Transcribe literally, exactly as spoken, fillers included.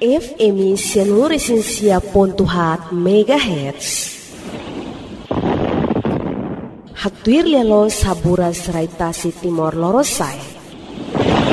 F M seluruh pontuhat megahertz. Hatuir lelo sabura serai tasi timor lorosai.